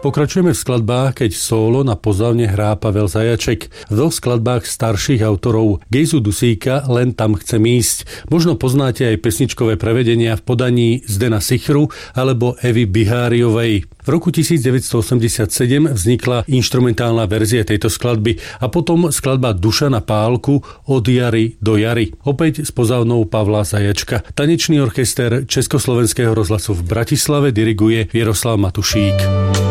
Pokračujeme v skladbách, keď sólo na pozavne hrá Pavel Zajaček. V dvoch skladbách starších autorov Gejzu Dusíka Len tam chcem ísť. Možno poznáte aj pesničkové prevedenia v podaní Zdena Sichru alebo Evy Biháriovej. V roku 1987 vznikla inštrumentálna verzia tejto skladby a potom skladba Dušana Pálku Od jary do jary. Opäť s pozavnou Pavla Zajačka. Tanečný orchester Československého rozhlasu v Bratislave diriguje Jaroslav Matušík.